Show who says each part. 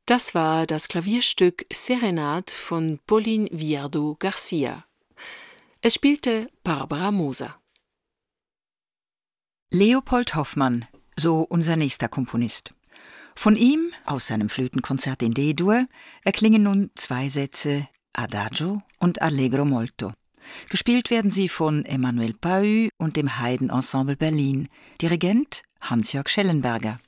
Speaker 1: Das war das Klavierstück Serenade von Pauline Viardot-Garcia. Es spielte Barbara Moser.
Speaker 2: Leopold Hoffmann, so unser nächster Komponist. Von ihm, aus seinem Flötenkonzert in D-Dur, erklingen nun 2 Sätze Adagio und Allegro molto. Gespielt werden sie von Emmanuel Pahud und dem Haydn Ensemble Berlin. Dirigent Hans-Jörg Schellenberger.